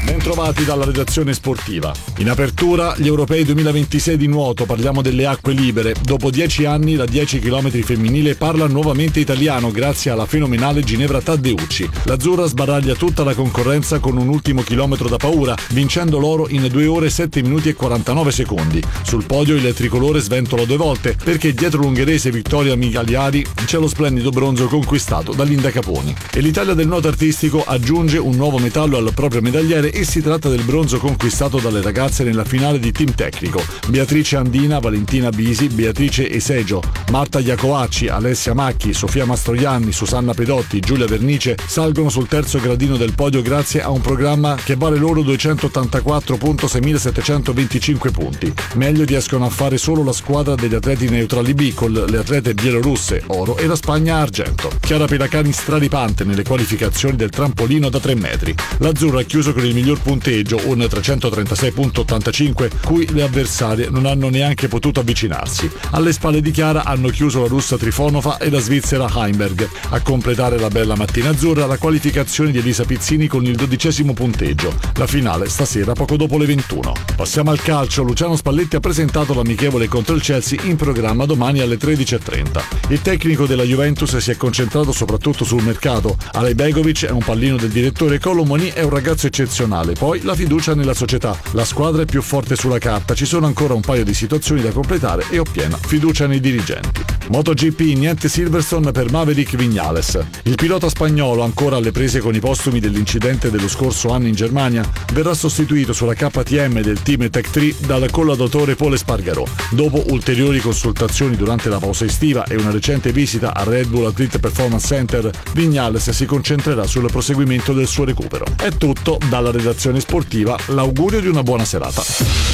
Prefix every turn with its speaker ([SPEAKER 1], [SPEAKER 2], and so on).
[SPEAKER 1] Bentrovati dalla redazione sportiva. In apertura, gli europei 2026 di nuoto, parliamo delle acque libere. Dopo 10 anni la 10 km femminile parla nuovamente italiano grazie alla fenomenale Ginevra Taddeucci. L'azzurra sbaraglia tutta la concorrenza con un ultimo chilometro da paura, vincendo l'oro in 2 ore 7 minuti e 49 secondi. Sul podio il tricolore sventola 2 volte, perché dietro l'ungherese Vittoria Migliari c'è lo splendido bronzo conquistato da Linda Caponi. E l'Italia del nuoto artistico aggiunge un nuovo metallo al proprio medagliere e si tratta del bronzo conquistato dalle ragazze nella finale di team tecnico. Beatrice Andina, Valentina Bisi, Beatrice Esegio, Marta Iacovacci, Alessia Macchi, Sofia Mastroianni, Susanna Pedotti, Giulia Vernice salgono sul terzo gradino del podio grazie a un programma che vale loro 284.6725 punti. Meglio riescono a fare solo la squadra degli atleti neutrali B con le atlete bielorusse oro e la Spagna argento. Chiara Pelacani straripante nelle qualificazioni del trampolino da 3 metri. L'azzurra ha chiuso con il miglior punteggio, un 336.85, cui le avversarie non hanno neanche potuto avvicinarsi. Alle spalle di Chiara hanno chiuso la russa Trifonova e la svizzera Heimberg. A completare la bella mattina azzurra la qualificazione di Elisa Pizzini con il 12° punteggio. La finale stasera poco dopo le 21. Passiamo al calcio. Luciano Spalletti ha presentato l'amichevole contro il Chelsea in programma domani alle 13:30. Il tecnico della Juventus si è concentrato soprattutto sul mercato. Alej Begovic è un pallino del direttore, Colomoni è un ragazzo eccezionale, poi la fiducia nella società. La squadra è più forte sulla carta, ci sono ancora un paio di situazioni da completare e ho piena fiducia nei dirigenti. MotoGP, niente Silverstone per Maverick Viñales. Il pilota spagnolo, ancora alle prese con i postumi dell'incidente dello scorso anno in Germania, verrà sostituito sulla KTM del team Tech3 dal collaudatore Pol Espargaró. Dopo ulteriori consultazioni durante la pausa estiva e una recente visita al Red Bull Athletic Performance Center, Viñales si concentrerà sul proseguimento del suo recupero. È tutto dalla redazione sportiva, l'augurio di una buona serata.